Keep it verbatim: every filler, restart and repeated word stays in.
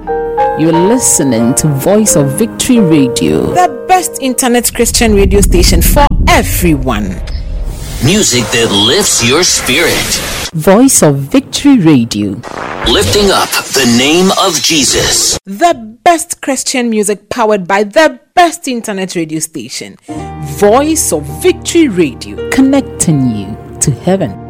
You're listening to Voice of Victory Radio, the best internet Christian radio station for everyone. Music that lifts your spirit. Voice of Victory Radio, lifting up the name of Jesus. The best Christian music powered by the best internet radio station. Voice of Victory Radio, connecting you to heaven.